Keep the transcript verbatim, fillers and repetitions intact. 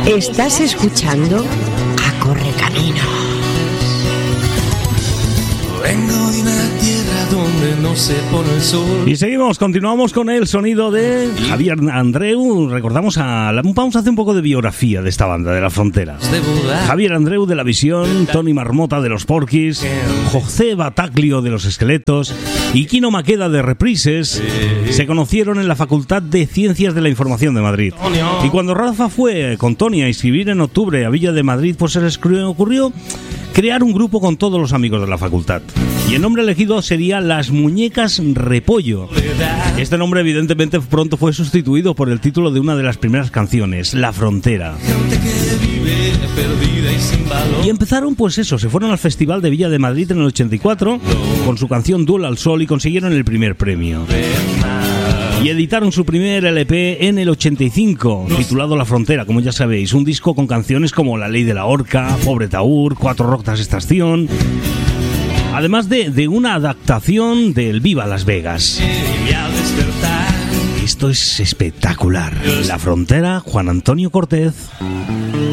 Estás escuchando a Correcaminos. Vengo de una tierra donde no se pone el sol. Y seguimos, continuamos con el sonido de Javier Andreu. Recordamos a... Vamos a hacer un poco de biografía de esta banda, de La Frontera. Javier Andreu de La Visión, Tony Marmota de Los Porquis, José Bataglio de Los Esqueletos y Quino Maqueda de Reprises se conocieron en la Facultad de Ciencias de la Información de Madrid. Y cuando Rafa fue con Tony a inscribir en octubre a Villa de Madrid, pues se les ocurrió crear un grupo con todos los amigos de la facultad. Y el nombre elegido sería Las Muñecas Repollo. Este nombre evidentemente pronto fue sustituido por el título de una de las primeras canciones, La Frontera. Y empezaron pues eso, se fueron al Festival de Villa de Madrid en el ochenta y cuatro con su canción Duel al Sol y consiguieron el primer premio. Y editaron su primer L P en el ochenta y cinco, titulado La Frontera, como ya sabéis, un disco con canciones como La Ley de la Horca, Pobre Taur, Cuatro Rotas Estación, además de, de una adaptación del Viva Las Vegas. Esto es espectacular. La Frontera, Juan Antonio Cortez.